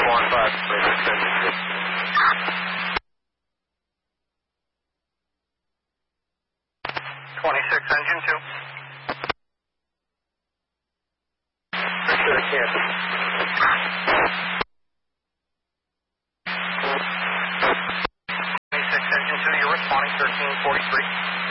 26 engine 2. Sure, I can't. 26 engine 2, you're responding 1343.